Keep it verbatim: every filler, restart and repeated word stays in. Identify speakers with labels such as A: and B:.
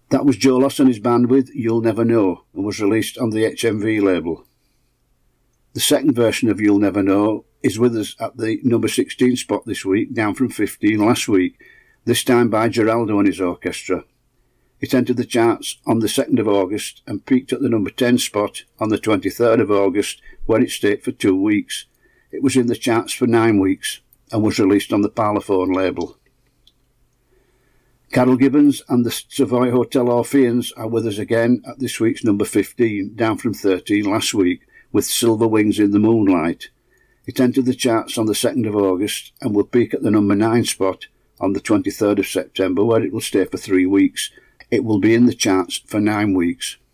A: That was Joe Loss and his band with You'll Never Know, and was released on the H M V label. The second version of You'll Never Know is with us at the number sixteen spot this week, down from fifteen last week, this time by Geraldo and his orchestra. It entered the charts on the second of August and peaked at the number ten spot on the twenty-third of August, where it stayed for two weeks. It was in the charts for nine weeks and was released on the Parlophone label. Carol Gibbons and the Savoy Hotel Orpheans are with us again at this week's number fifteen, down from thirteen last week, with Silver Wings in the Moonlight. It entered the charts on the second of August and will peak at the number nine spot on the twenty-third of September, where it will stay for three weeks. It will be in the charts for nine weeks.